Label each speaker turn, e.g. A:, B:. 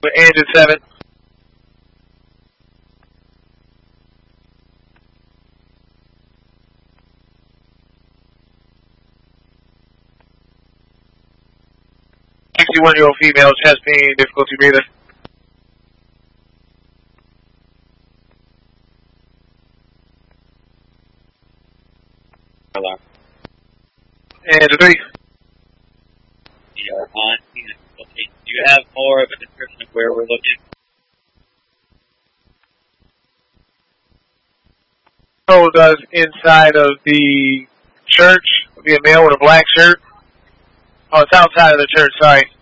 A: with engine 7. One-year-old female, chest pain, difficulty breathing.
B: Hello.
A: Engine 3.
B: On. Do you have more of a description of where we're looking?
A: Told us inside of the church, be a male with a black shirt. Oh, it's outside of the church, sorry.